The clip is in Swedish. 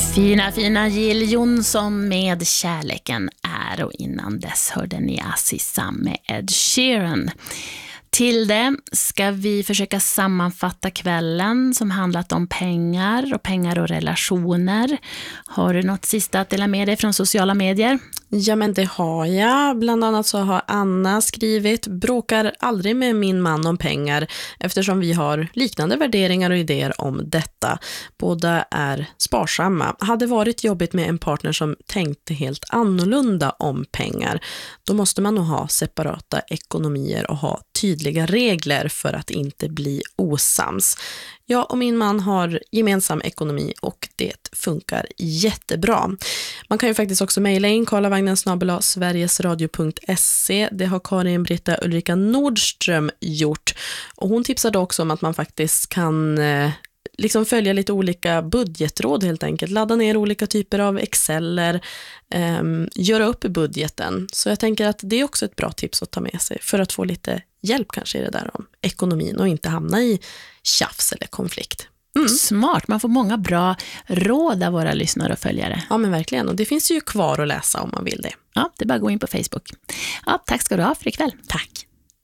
Fina Jill Johnson med Kärleken är, och innan dess hörde ni Aziza med Ed Sheeran. Till det ska vi försöka sammanfatta kvällen som handlat om pengar och relationer. Har du något sista att dela med dig från sociala medier? Ja, men det har jag. Bland annat så har Anna skrivit: bråkar aldrig med min man om pengar eftersom vi har liknande värderingar och idéer om detta. Båda är sparsamma. Hade varit jobbigt med en partner som tänkte helt annorlunda om pengar. Då måste man nog ha separata ekonomier och ha tydliga regler för att inte bli osams. Jag och min man har gemensam ekonomi och det funkar jättebra. Man kan ju faktiskt också mejla in karlavagnen@sverigesradio.se. Det har Karin Britta Ulrika Nordström gjort. Och hon tipsade också om att man faktiskt kan liksom följa lite olika budgetråd helt enkelt. Ladda ner olika typer av Exceler, göra upp i budgeten. Så jag tänker att det är också ett bra tips att ta med sig för att få lite hjälp kanske i det där om ekonomin och inte hamna i tjafs eller konflikt. Smart, man får många bra råd av våra lyssnare och följare. Ja, men verkligen, och det finns ju kvar att läsa om man vill det. Ja, det är bara att gå in på Facebook. Ja, tack ska du ha för ikväll. Tack.